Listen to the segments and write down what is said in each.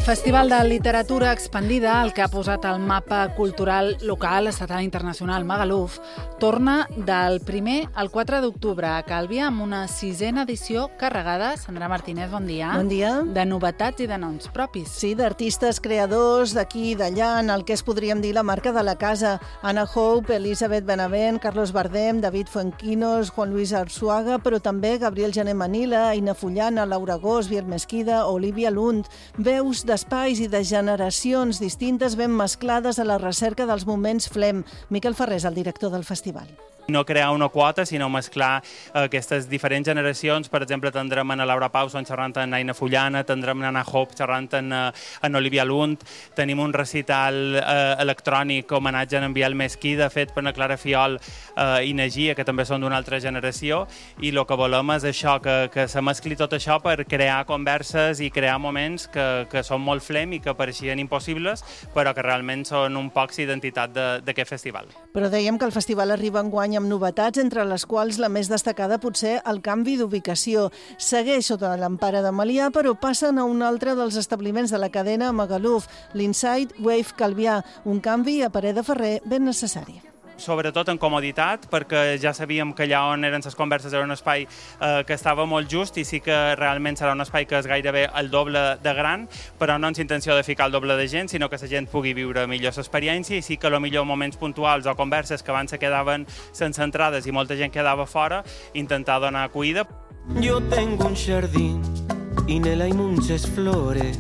Festival de Literatura Expandida, el que ha posat el mapa cultural local, estatal i internacional Magaluf, torna del 1 al 4 d'octubre a Càlvia amb una 6a edició carregada, Sandra Martínez, bon dia. Bon dia. De novetats i de noms propis. Sí, d'artistes creadors d'aquí i d'allà, en el que es podríem dir la marca de la casa. Anna Hope, Elisabeth Benavent, Carlos Bardem, David Fuenquinos, Juan Luis Arzuaga, però també Gabriel Jané Manila, Aina Fullana, Laura Gós, Biel Mesquida, Olivia Lund. Veus d'espais i de generacions distintes ben mesclades a la recerca dels moments Flem. Miquel Ferrés, el director del festival. No crear una quota, sinó mesclar aquestes diferents generacions. Per exemple, tindrem a Laura Pauson xerrant amb Aina Fullana, tindrem a Anna Hope xerrant amb Olivia Lund, tenim un recital electrònic homenatge a en Biel Mesquida, fet per Clara Fiol i Nagia, que també són d'una altra generació, i el que volem és això, que se mescli tot això per crear converses i crear moments que són molt Flem i que pareixien impossibles, però que realment són un poc l'identitat d'aquest festival. Però dèiem que el festival arriba enguany amb novetats, entre les quals la més destacada potser el canvi d'ubicació. Segueix sota l'empara de Melià, però passen a un altre dels establiments de la cadena Magaluf, l'Inside Wave Calvià, un canvi a parer de Ferrer ben necessari. Sobretot en comoditat, perquè ja sabíem que allà on eren les converses era un espai que estava molt just i sí que realment serà un espai que és gairebé el doble de gran, però no amb intenció de ficar el doble de gent, sinó que la gent pugui viure millor l'experiència i sí que potser moments puntuals o converses que abans se quedaven sense entrades i molta gent quedava fora, intentar donar acollida. Yo tengo un jardín y en él hay muchas flores.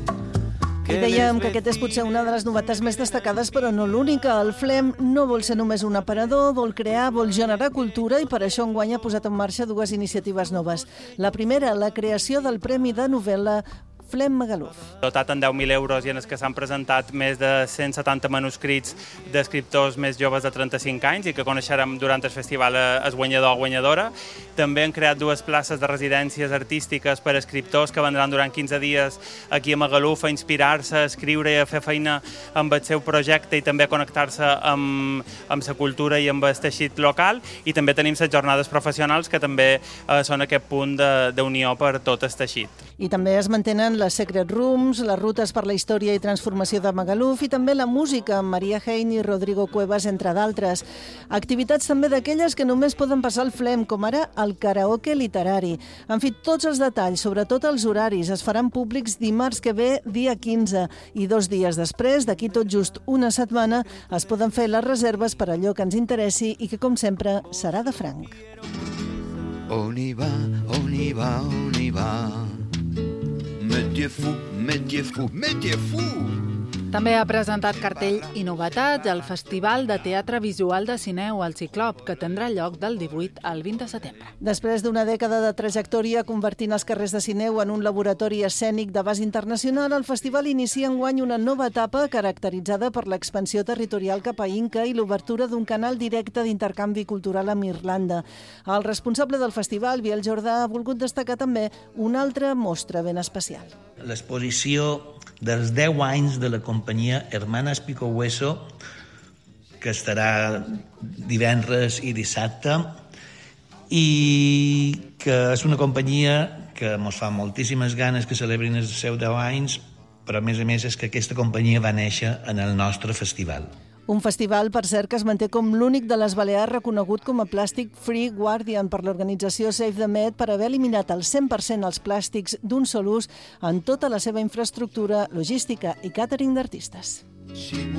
I dèiem que aquest és potser una de les novetats més destacades, però no l'única. El Flem no vol ser només un aparador, vol crear, vol generar cultura i per això enguany ha posat en marxa dues iniciatives noves. La primera, la creació del Premi de Novel·la Flem Magaluf. Dotat en 10.000 euros i en els que s'han presentat més de 170 manuscrits d'escriptors més joves de 35 anys i que coneixerem durant el festival el guanyador o guanyadora. També han creat dues places de residències artístiques per a escriptors que vendran durant 15 dies aquí a Magaluf a inspirar-se, a escriure i a fer feina amb el seu projecte i també a connectar-se amb la cultura i amb el teixit local. I també tenim les jornades professionals que també són aquest punt d'unió per tot el teixit. I també es mantenen les Secret Rooms, les rutes per la història i transformació de Magaluf i també la música amb Maria Hein i Rodrigo Cuevas, entre d'altres. Activitats també d'aquelles que només poden passar al Flem, com ara el karaoke literari. En fi, tots els detalls, sobretot els horaris, es faran públics dimarts que ve, dia 15, i 2 dies després, d'aquí tot just una setmana, es poden fer les reserves per allò que ens interessi i que, com sempre, serà de franc. On y va, on y va, on y va. Métier fou, métier fou, métier fou! També ha presentat cartell i novetats al Festival de Teatre Visual de Sineu, el Ciclop, que tindrà lloc del 18 al 20 de setembre. Després d'una dècada de trajectòria convertint els carrers de Sineu en un laboratori escènic d'abast internacional, el festival inicia enguany una nova etapa caracteritzada per l'expansió territorial cap a Inca i l'obertura d'un canal directe d'intercanvi cultural amb Irlanda. El responsable del festival, Biel Jordà, ha volgut destacar també una altra mostra ben especial. L'exposició dels 10 anys de la companyia Hermanas Pico Hueso, que estarà divendres i dissabte, i que és una companyia que ens fa moltíssimes ganes que celebrin els seus 10 anys, però a més és que aquesta companyia va néixer en el nostre festival. Un festival, per cert, que es manté com l'únic de les Balears reconegut com a Plastic Free Guardian per l'organització Save the Med per haver eliminat al 100% els plàstics d'un sol ús en tota la seva infraestructura, logística i càtering d'artistes.